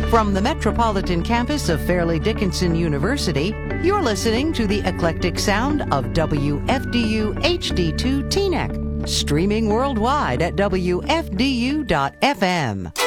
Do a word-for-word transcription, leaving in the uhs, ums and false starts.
From the metropolitan campus of Fairleigh Dickinson University, you're listening to the eclectic sound of W F D U H D two Teaneck, streaming worldwide at W F D U dot F M.